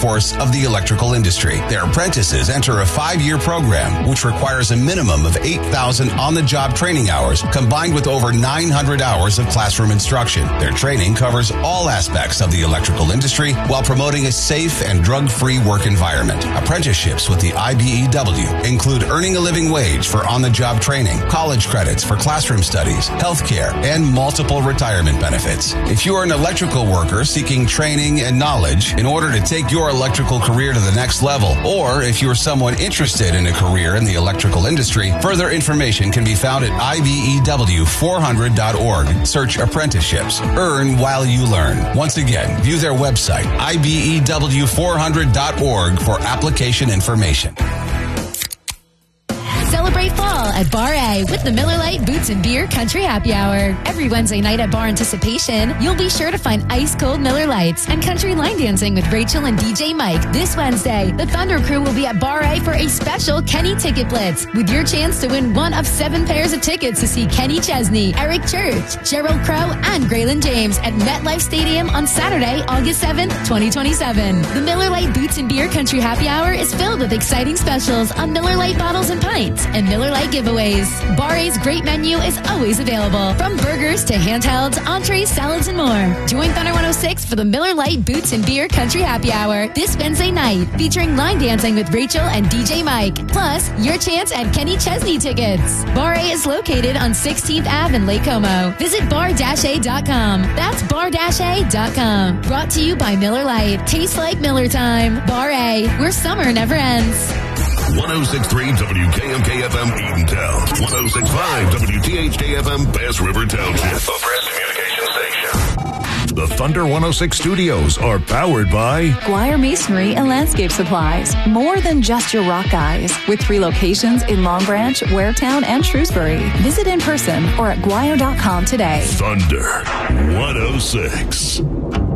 workforce of the electrical industry. Their apprentices enter a 5-year program, which requires a minimum of 8,000 on-the-job training hours, combined with over 900 hours of classroom instruction. Their training covers all aspects of the electrical industry while promoting a safe and drug-free work environment. Apprenticeships with the IBEW include earning a living wage for on-the-job training, college credits for classroom studies, health care, and multiple retirement benefits. If you are an electrical worker seeking training and knowledge in order to take your electrical career to the next level, or if you're someone interested in a career in the electrical industry, further information can be found at IBEW400.org. Search apprenticeships. Earn while you learn. Once again, view their website, IBEW400.org, for application information. Celebrate fall at Bar A with the Miller Lite Boots and Beer Country Happy Hour. Every Wednesday night at Bar Anticipation, you'll be sure to find ice-cold Miller Lights and country line dancing with Rachel and DJ Mike. This Wednesday, the Thunder Crew will be at Bar A for a special Kenny Ticket Blitz with your chance to win one of 7 pairs of tickets to see Kenny Chesney, Eric Church, Gerald Crow, and Graylin James at MetLife Stadium on Saturday, August 7th, 2027. The Miller Lite Boots and Beer Country Happy Hour is filled with exciting specials on Miller Lite bottles and pints and Miller Lite giveaways. Bar A's great menu is always available, from burgers to handhelds, entrees, salads, and more. Join Thunder 106 for the Miller Lite Boots and Beer Country Happy Hour this Wednesday night, featuring line dancing with Rachel and DJ Mike. Plus, your chance at Kenny Chesney tickets. Bar A is located on 16th Ave in Lake Como. Visit bar-a.com. That's bar-a.com. Brought to you by Miller Lite. Tastes like Miller time. Bar A, where summer never ends. 106.3 WKMK-FM Eatontown. 106.5 WTHK-FM Bass River Township. A press communication station. The Thunder 106 studios are powered by Guire Masonry and Landscape Supplies. More than just your rock guys. With 3 locations in Long Branch, Waretown, and Shrewsbury. Visit in person or at guire.com today. Thunder 106.